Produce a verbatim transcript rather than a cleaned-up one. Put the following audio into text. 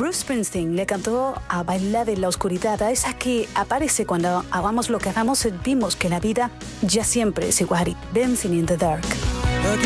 Bruce Springsteen le cantó a bailar en la oscuridad, a esa que aparece cuando hagamos lo que hagamos, sentimos que la vida ya siempre es igual. Dancing in the Dark.